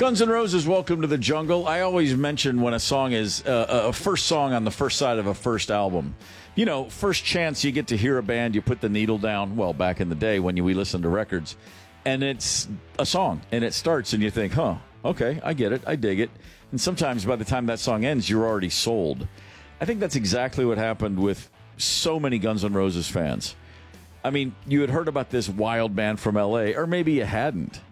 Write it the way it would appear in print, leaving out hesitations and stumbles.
Guns N' Roses, Welcome to the Jungle. I always mention when a song is a first song on the first side of a first album. You know, first chance you get to hear a band, you put the needle down. Well, back in the day when we listened to records, and it's a song, and it starts, and you think, huh, okay, I get it, I dig it. And sometimes by the time that song ends, you're already sold. I think that's exactly what happened with so many Guns N' Roses fans. I mean, you had heard about this wild band from L.A., or maybe you hadn't.